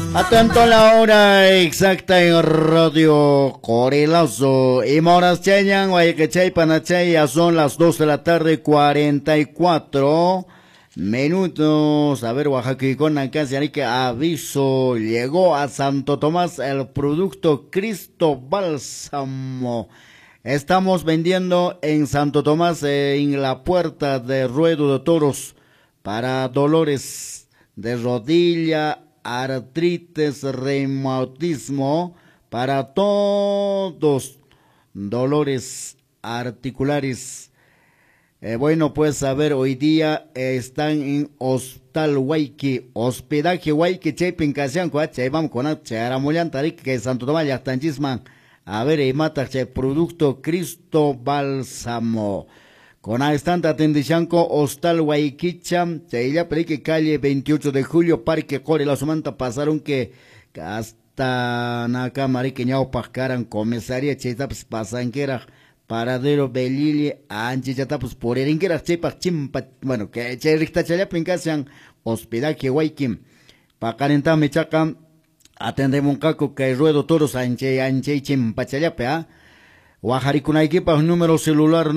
Atento a la hora exacta en Radio Corilazo. Y moras cheñan, guayquechay, panachay, ya son las 2 de la tarde, 44 minutos. A ver, Oaxaca y con que aviso, llegó a Santo Tomás el producto Cristo Bálsamo. Estamos vendiendo en Santo Tomás, en la puerta de Ruedo de Toros, para dolores de rodilla, artritis, reumatismo, para todos dolores articulares. Bueno, pues a ver, hoy día están en Hostal Huayqui, hospedaje Huayqui, Chepin Casianco, vamos con Charamulian Tarik, que Santo Tomás ya están chisman. A ver, y mata producto Cristo Bálsamo. Con estanta tendichanco Hostal Huayquicham, Cheilla Perique, calle 28 de julio, Parque Core, la Sumanta pasaron que hasta Naka Mariqueñao Pascaran, comisaria Chetaps Pasanquera, paradero Belili, Anchichatapus por Erinquera, Chepas Chimpa, bueno, que Cherista Chayapin Casian, hospedaje Huayquim, Pacarenta Mechacan, atendemos un caco que ruedo toros anche chimpachayapea. Guajaricunaiquipa, número celular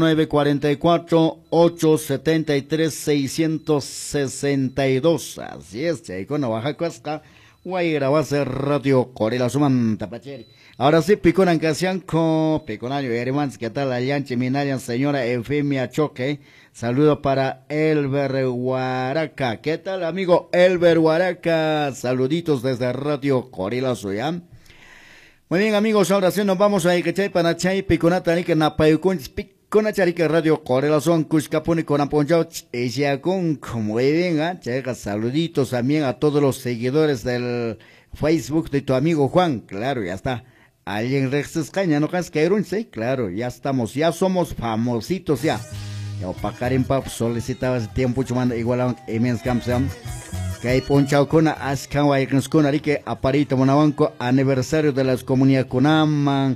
944-873-662. Así es, Chaicona, Oaxaca, Guaira va a ser Radio Corela Sumanta Pacheri. Ahora sí, Piconan Casianco, Piconario hermanos, ¿qué tal? Allanche, Minayan, señora Eufemia Choque. Saludo para Elber Huaraca. ¿Qué tal, amigo Elber Huaraca? Saluditos desde Radio Corela Suyam. Muy bien, amigos, ahora sí nos vamos a Icachay, Panachay, Piconatanica, Napayucun, Piconacharica, Radio Correlación, Cuscapuni, Conaponchao, Isiacun, muy bien, chega, saluditos también a todos los seguidores del Facebook de tu amigo Juan, claro, ya está. Alguien Rexes Caña, ¿no crees que sí? Claro, ya estamos, ya somos famositos ya. Yo Pacarin Pap solicitaba ese tiempo, chumando igual a Emens Campeón. Que hay ponchao con Ascanway con Arique, Aparito Monabanco, aniversario de las comunidades Kunaman,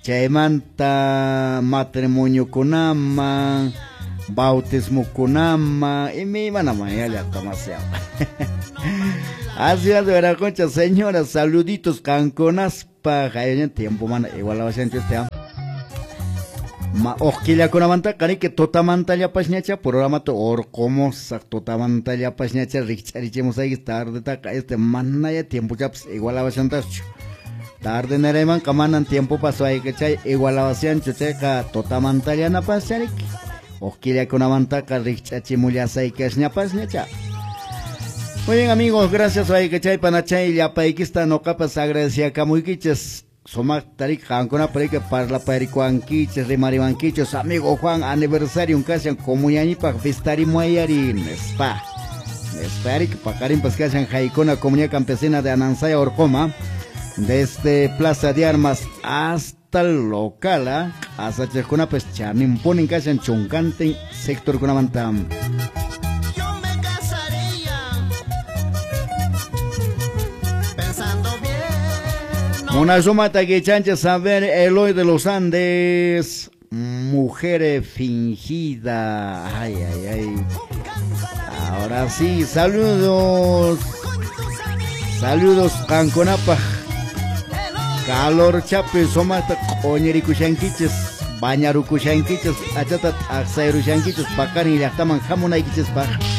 Chaimanta, matrimonio Kunaman, bautismo Kunaman, y mi manama, ya le demasiado. Así es, de verdad, concha, señoras, saluditos, canconaspa, hay en tiempo, man, igual a la gente este año. Ma oquilla con amanta cari que tota mantalla pasñacha por ahora mato or como tota mantalla pasñacha richarichemos ahí tarde taca manna ya tiempo chaps igual a basantas tarde nereman kamanan tiempo pasó ahí que chay igual a basian chuteca tota mantalla na pasñarik oquilla con amanta cari richachimulia sai que es pasñacha. Muy bien, amigos, gracias a que chay panachay ya paikista no capas agradecía camuiquiches. Somak tarik hankona parike parla paricuanquiches, remaribanquiches, amigo Juan, aniversario un casi como yañipa, festari muayari, nespa. Nesparik, pacarin pascasan jaicona, comunidad campesina de Anansaya Orcoma, desde Plaza de Armas hasta el local, hasta Checona, pues chanin ponen casi en Chuncante, sector Cunamantam. Una suma taquichancha saber Eloy de los Andes, mujer fingida, ay, ay, ay. Ahora sí, saludos, saludos, Canconapa, calor chape, somata, oñericuchanquiches, bañarucuchanquiches, achatat, axairuchanquiches, pacani, yactaman, jamonaiquiches, pa.